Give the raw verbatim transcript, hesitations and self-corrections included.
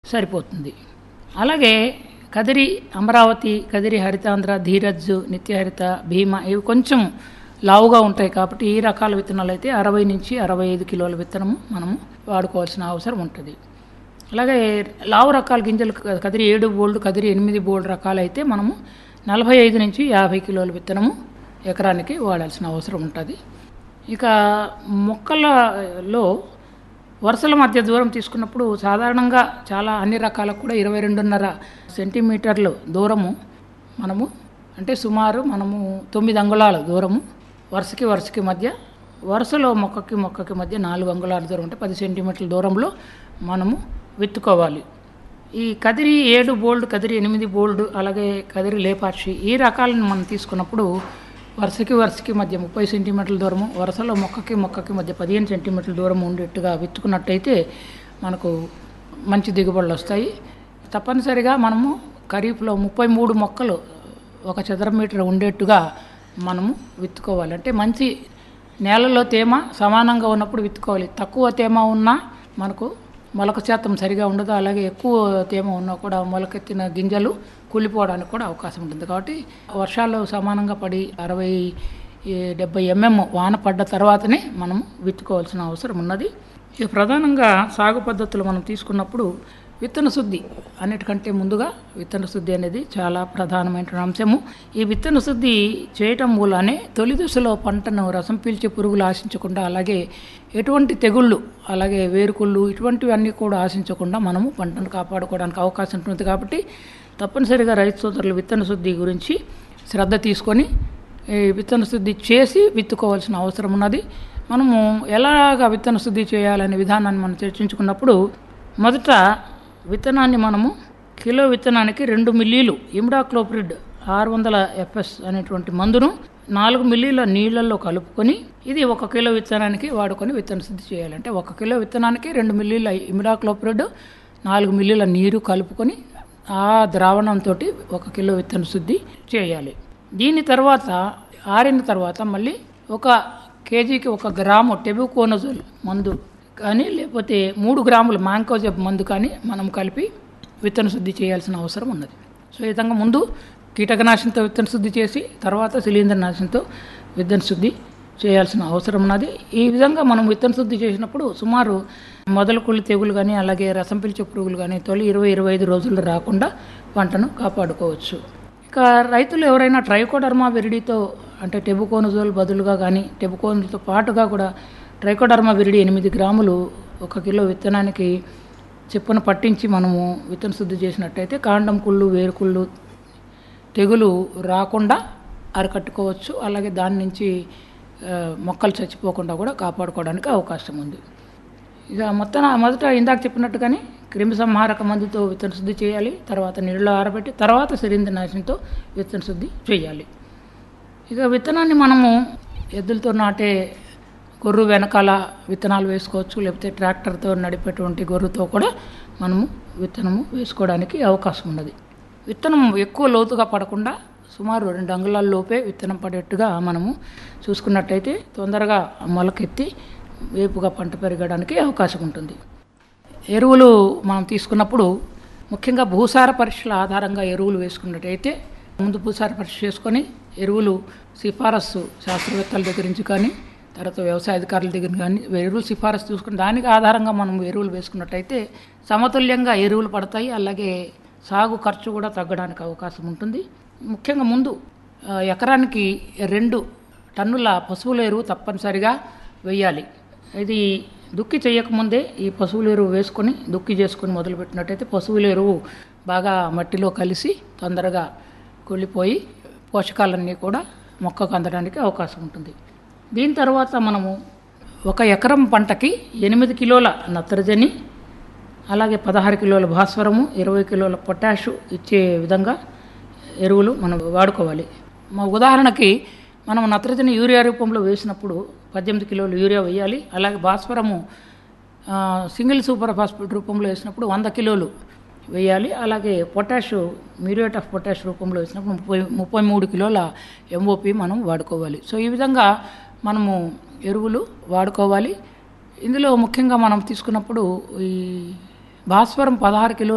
సరిపోతుంది. అలాగే కదిరి అమరావతి, కదిరి హరితాంధ్ర, ధీరజ్, నిత్యహరిత, భీమ ఇవి కొంచెం లావుగా ఉంటాయి కాబట్టి ఈ రకాల విత్తనాలు అయితే అరవై నుంచి అరవై ఐదు కిలోల విత్తనము మనము వాడుకోవాల్సిన అవసరం ఉంటుంది. అలాగే లావు రకాల గింజలు కదిరి ఏడు బోల్డ్, కదిరి ఎనిమిది బోల్డ్ రకాలు అయితే మనము నలభై ఐదు నుంచి యాభై కిలోల విత్తనము ఎకరానికి వాడాల్సిన అవసరం ఉంటుంది. ఇక మొక్కలలో వరుసల మధ్య దూరం తీసుకున్నప్పుడు సాధారణంగా చాలా అన్ని రకాలకు కూడా ఇరవై రెండున్నర సెంటీమీటర్లు దూరము మనము అంటే సుమారు మనము తొమ్మిది అంగుళాల దూరము వరుసకి వరుసకి మధ్య, వరుసలో మొక్కకి మొక్కకి మధ్య నాలుగు అంగుళాల దూరం అంటే పది సెంటీమీటర్ల దూరంలో మనము విత్తుకోవాలి. ఈ కదిరి ఏడు బోల్డ్, కదిరి ఎనిమిది బోల్డ్, అలాగే కదిరి లేపాక్షి ఈ రకాలను మనం తీసుకున్నప్పుడు వరుసకి వరుసకి మధ్య ముప్పై సెంటీమీటర్ల దూరము, వరుసలో మొక్కకి మొక్కకి మధ్య పదిహేను సెంటీమీటర్ల దూరం ఉండేట్టుగా విత్తుకున్నట్టయితే మనకు మంచి దిగుబడులు వస్తాయి. తప్పనిసరిగా మనము ఖరీఫ్లో ముప్పై మూడు మొక్కలు ఒక చదరం మీటర్ ఉండేట్టుగా మనము విత్తుకోవాలి. అంటే మంచి నేలలో తేమ సమానంగా ఉన్నప్పుడు విత్తుకోవాలి. తక్కువ తేమ ఉన్నా మనకు మొలక శాతం సరిగా ఉండదు, అలాగే ఎక్కువ తేమ ఉన్నా కూడా మొలకెత్తిన గింజలు కూలిపోవడానికి కూడా అవకాశం ఉంటుంది. కాబట్టి వర్షాలు సమానంగా పడి అరవై డెబ్బై ఎంఎం వాన పడ్డ తర్వాతనే మనము విత్తుకోవాల్సిన అవసరం ఉన్నది. ఇక ప్రధానంగా సాగు పద్ధతులు మనం తీసుకున్నప్పుడు విత్తన శుద్ధి అన్నిటికంటే ముందుగా విత్తన శుద్ధి అనేది చాలా ప్రధానమైన అంశము. ఈ విత్తన శుద్ధి చేయటం మూలానే తొలి దశలో పంటను రసం పీల్చే పురుగులు ఆశించకుండా, అలాగే ఎటువంటి తెగుళ్ళు, అలాగే వేరుకుళ్ళు ఇటువంటివన్నీ కూడా ఆశించకుండా మనము పంటను కాపాడుకోవడానికి అవకాశం ఉంటుంది. కాబట్టి తప్పనిసరిగా రైతు సోదరులు విత్తన శుద్ధి గురించి శ్రద్ధ తీసుకొని విత్తన శుద్ధి చేసి విత్తుకోవాల్సిన అవసరం ఉన్నది. మనము ఎలాగా విత్తన శుద్ధి చేయాలనే విధానాన్ని మనం చర్చించుకున్నప్పుడు మొదట విత్తనాన్ని మనము కిలో విత్తనానికి రెండు మిల్లీలు ఇమిడాక్లోప్రిడ్ ఆరు వందల ఎఫ్ఎస్ అనేటువంటి మందును నాలుగు మిల్లీల నీళ్లలో కలుపుకొని ఇది ఒక కిలో విత్తనానికి వాడుకొని విత్తన శుద్ధి చేయాలంటే ఒక కిలో విత్తనానికి రెండు మిల్లీల ఇమిడాక్లోప్రిడ్ నాలుగు మిల్లీల నీరు కలుపుకొని ఆ ద్రావణంతో ఒక కిలో విత్తన శుద్ధి చేయాలి. దీని తర్వాత ఆరిన తర్వాత మళ్ళీ ఒక కేజీకి ఒక గ్రాము టెబుకోనజోల్ మందు కానీ లేకపోతే మూడు గ్రాముల మ్యాంకోజెబ్ మందు కానీ మనం కలిపి విత్తన శుద్ధి చేయాల్సిన అవసరం ఉన్నది. సో ఈ విధంగా ముందు కీటకనాశనంతో విత్తన శుద్ధి చేసి తర్వాత శిలీంద్రనాశనంతో విత్తన శుద్ధి చేయాల్సిన అవసరం ఉన్నది. ఈ విధంగా మనం విత్తన శుద్ధి చేసినప్పుడు సుమారు మొదలు కుళ్ళు తెగులు కానీ అలాగే రసం పీల్చే పురుగులు కానీ తొలి ఇరవై ఇరవై ఐదు రోజులు రాకుండా పంటను కాపాడుకోవచ్చు. ఇక రైతులు ఎవరైనా ట్రైకోడర్మా విరిడితో అంటే టెబుకోనజోల్ బదులుగా కానీ టెబుకోనజోల్తో పాటుగా కూడా ట్రైకోడర్మా విరిడి ఎనిమిది గ్రాములు ఒక కిలో విత్తనానికి చెప్పున పట్టించి మనము విత్తన శుద్ధి చేసినట్టయితే కాండం కుళ్ళు, వేరుకుళ్ళు తెగులు రాకుండా అరికట్టుకోవచ్చు. అలాగే దాని నుంచి మొక్కలు చచ్చిపోకుండా కూడా కాపాడుకోవడానికి అవకాశం ఉంది. ఇక మొత్తం మొదట ఇందాక చెప్పినట్టుగానే క్రిమి సంహారక మందుతో విత్తన శుద్ధి చేయాలి, తర్వాత నీళ్ళలో ఆరబెట్టి తర్వాత శిలీంద్రనాశనంతో విత్తన శుద్ధి చేయాలి. ఇక విత్తనాన్ని మనము ఎద్దులతో నాటే గొర్రు వెనకాల విత్తనాలు వేసుకోవచ్చు, లేకపోతే ట్రాక్టర్తో నడిపేటువంటి గొర్రుతో కూడా మనము విత్తనము వేసుకోవడానికి అవకాశం ఉన్నది. విత్తనం ఎక్కువ లోతుగా పడకుండా సుమారు రెండు అంగుళాల లోపే విత్తనం పడేట్టుగా మనము చూసుకున్నట్టయితే తొందరగా మొలకెత్తి వేపుగా పంట పెరగడానికి అవకాశం ఉంటుంది. ఎరువులు మనం తీసుకున్నప్పుడు ముఖ్యంగా భూసార పరీక్షల ఆధారంగా ఎరువులు వేసుకున్నట్టయితే ముందు భూసార పరీక్ష చేసుకొని ఎరువులు సిఫారసు శాస్త్రవేత్తల దగ్గర నుంచి కానీ తర్వాత వ్యవసాయ అధికారుల దగ్గర కానీ ఎరువులు సిఫారసు చూసుకుని దానికి ఆధారంగా మనం ఎరువులు వేసుకున్నట్టయితే సమతుల్యంగా ఎరువులు పడతాయి, అలాగే సాగు ఖర్చు కూడా తగ్గడానికి అవకాశం ఉంటుంది. ముఖ్యంగా ముందు ఎకరానికి రెండు టన్నుల పశువుల ఎరువు తప్పనిసరిగా వేయాలి. ఇది దుక్కి చేయకముందే ఈ పశువుల ఎరువు వేసుకొని దుక్కి చేసుకొని మొదలుపెట్టినట్టయితే పశువుల ఎరువు బాగా మట్టిలో కలిసి తొందరగా కుళ్ళిపోయి పోషకాలన్నీ కూడా మొక్కకు అందడానికి అవకాశం ఉంటుంది. దీని తర్వాత మనము ఒక ఎకరం పంటకి ఎనిమిది కిలోల నత్రజని, అలాగే పదహారు కిలోల భాస్వరము, ఇరవై కిలోల పొటాషు ఇచ్చే విధంగా ఎరువులు మనం వాడుకోవాలి. మా ఉదాహరణకి మనం నత్రజని యూరియా రూపంలో వేసినప్పుడు పద్దెనిమిది కిలోలు యూరియా వేయాలి, అలాగే భాస్వరము సింగిల్ సూపర్ ఫాస్ఫేట్ రూపంలో వేసినప్పుడు వంద కిలోలు వేయాలి, అలాగే పొటాషు మ్యూరేట్ ఆఫ్ పొటాష్ రూపంలో వేసినప్పుడు ముప్పై ముప్పై మూడు కిలోల ఎంఓపి మనం వాడుకోవాలి. సో ఈ విధంగా మనము ఎరువులు వాడుకోవాలి. ఇందులో ముఖ్యంగా మనం తీసుకున్నప్పుడు ఈ భాస్వరం పదహారు కిలోలు